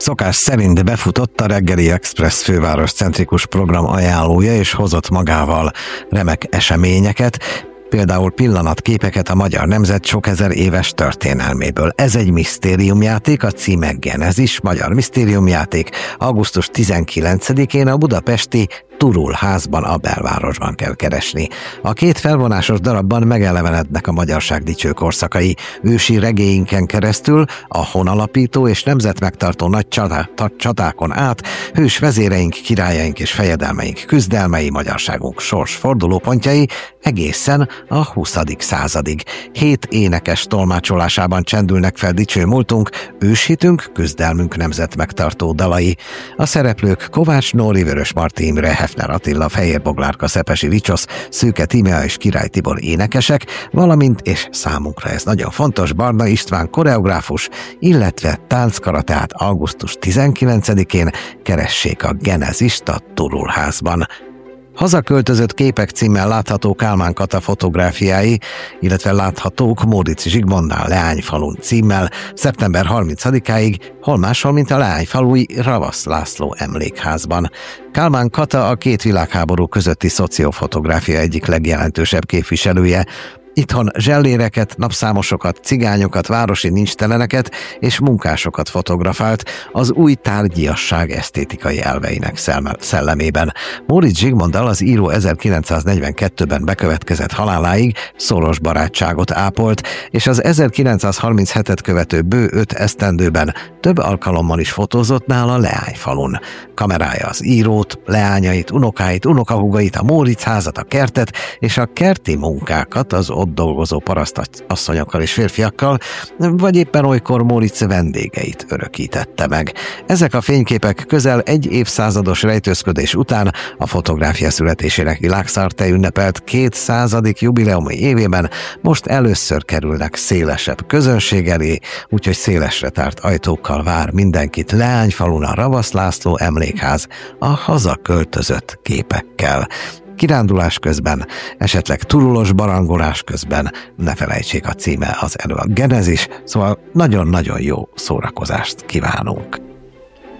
Szokás szerint befutott a Reggeli Express fővároscentrikus program ajánlója, és hozott magával remek eseményeket, például pillanatképeket a magyar nemzet sok ezer éves történelméből. Ez egy misztériumjáték, a címe Genezis, magyar misztériumjáték. Augusztus 19-én a budapesti Turul házban, a belvárosban kell keresni. A két felvonásos darabban megelevenednek a magyarság dicső korszakai. Ősi regéinken keresztül, a honalapító és nemzetmegtartó nagy csatákon át, hős vezéreink, királyaink és fejedelmeink küzdelmei, magyarságunk sors fordulópontjai egészen a 20. századig. 7 énekes tolmácsolásában csendülnek fel dicső múltunk, őshitünk, küzdelmünk nemzetmegtartó dalai. A szereplők Kovács Nóri, Vörös Marti Imre, Hefner Attila, Fehér Boglárka, Szepesi Ricsosz, Szőke Tímea és Király Tibor énekesek, valamint, és számunkra ez nagyon fontos, Barna István koreográfus, illetve tánckarateát augusztus 19-én keressék a Genezist a Turul házban. Hazaköltözött képek címmel látható Kálmán Kata fotográfiái, illetve láthatók Móricz Zsigmondnál Leányfalun címmel szeptember 30-áig, hol máshol, mint a leányfalui Ravasz László emlékházban. Kálmán Kata a két világháború közötti szociofotográfia egyik legjelentősebb képviselője. Itthon zselléreket, napszámosokat, cigányokat, városi nincsteleneket és munkásokat fotografált az új tárgyiasság esztétikai elveinek szellemében. Móricz Zsigmonddal az író 1942-ben bekövetkezett haláláig szoros barátságot ápolt, és az 1937-et követő bő 5 esztendőben több alkalommal is fotózott nála Leányfalun. Kamerája az írót, leányait, unokáit, unokahúgait, a Móricz házat, a kertet és a kerti munkákat az ott dolgozó parasztasszonyokkal és férfiakkal, vagy éppen olykor Móricz vendégeit örökítette meg. Ezek a fényképek közel egy évszázados rejtőzködés után a fotográfia születésének világszerte ünnepelt 200. jubileumi évében most először kerülnek szélesebb közönség elé, úgyhogy szélesre tárt ajtókkal vár mindenkit Leányfalun a Ravasz László emlékház a hazaköltözött képekkel. Kirándulás közben, esetleg turulos barangolás közben ne felejtsék, a címe az a Genezis, szóval nagyon-nagyon jó szórakozást kívánunk.